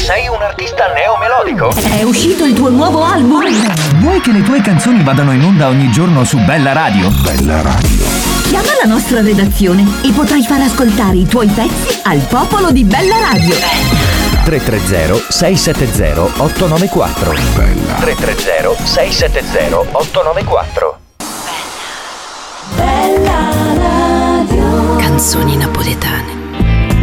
Sei un artista neomelodico? È uscito il tuo nuovo album? Vuoi che le tue canzoni vadano in onda ogni giorno su Bella Radio? Bella Radio. Chiama la nostra redazione e potrai far ascoltare i tuoi pezzi al popolo di Bella Radio. 330-670-894. Bella. 330-670-894. Bella Radio. Canzoni napoletane.